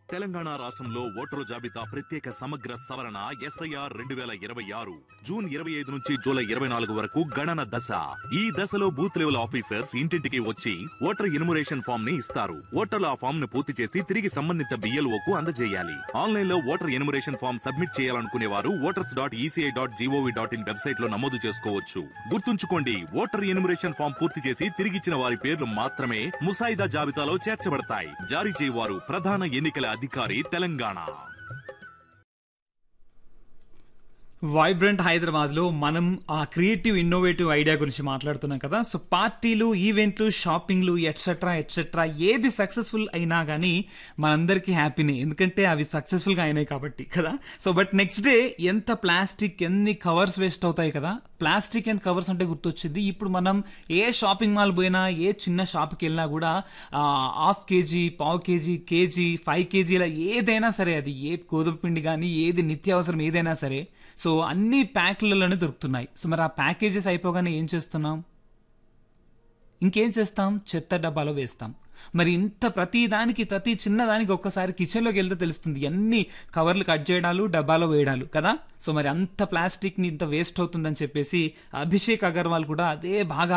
తెలంగాణ రాష్ట్రంలో ఓటరు జాబితా ప్రత్యేక సమగ్ర సవరణ ఎస్ఐఆర్ 2026 జూన్ 25 నుంచి జూలై 24 వరకు గణన దశ. ఈ దశలో బూత్ లెవెల్ ఆఫీసర్స్ ఇంటింటికి వచ్చి ఓటర్ ఎన్యుమరేషన్ ఫామ్ ని ఇస్తారు. ఓటర్లు ఆ ఫామ్ ను పూర్తి చేసి తిరిగి సంబంధిత BLOకు అందజేయాలి. ఆన్లైన్ లో ఓటర్ ఎన్యుమరేషన్ ఫామ్ సబ్మిట్ చేయాలనుకునే వారు voters.eci.gov.in వెబ్సైట్ లో నమోదు చేసుకోవచ్చు. గుర్తుంచుకోండి, ఓటర్ ఎన్యుమరేషన్ ఫామ్ పూర్తి చేసి తిరిగిచ్చిన వారి పేర్లు మాత్రమే ముసాయిదా జాబితాలో చేర్చబడతాయి. జారీ చేయవారు ప్రధాన ఎన్నికల అధికారి, తెలంగాణ. వైబ్రెంట్ హైదరాబాద్లో మనం ఆ క్రియేటివ్ ఇన్నోవేటివ్ ఐడియా గురించి మాట్లాడుతున్నాం కదా. సో పార్టీలు, ఈవెంట్లు, షాపింగ్లు ఎట్సెట్రా ఎట్సెట్రా ఏది సక్సెస్ఫుల్ అయినా కానీ మనందరికీ హ్యాపీనే, ఎందుకంటే అవి సక్సెస్ఫుల్గా అయినాయి కాబట్టి కదా. సో బట్ నెక్స్ట్ డే ఎంత ప్లాస్టిక్, ఎన్ని కవర్స్ వేస్ట్ అవుతాయి కదా. ప్లాస్టిక్ అండ్ కవర్స్ అంటే గుర్తొచ్చింది. ఇప్పుడు మనం ఏ షాపింగ్ మాల్ పోయినా, ఏ చిన్న షాప్కి వెళ్ళినా కూడా ½ కేజీ, పావు కేజీ, కేజీ, 5 కేజీల ఏదైనా సరే, అది ఏ గోధుమ పిండి కానీ ఏది నిత్యావసరం ఏదైనా సరే, సో అన్ని ప్యాక్లలోనే దొరుకుతున్నాయి. సో మరి ఆ ప్యాకేజెస్ అయిపోగానే ఏం చేస్తున్నాం? ఇంకేం చేస్తాం? చెత్త డబ్బాలో వేస్తాం. మరి ఇంత ప్రతి చిన్నదానికి ఒక్కసారి కిచెన్లోకి వెళ్తే తెలుస్తుంది, అన్ని కవర్లు కట్ చేయడాలు, డబ్బాలో వేయడాలు కదా. సో మరి అంత ప్లాస్టిక్ని ఇంత వేస్ట్ అవుతుందని చెప్పేసి అభిషేక్ అగర్వాల్ కూడా అదే బాగా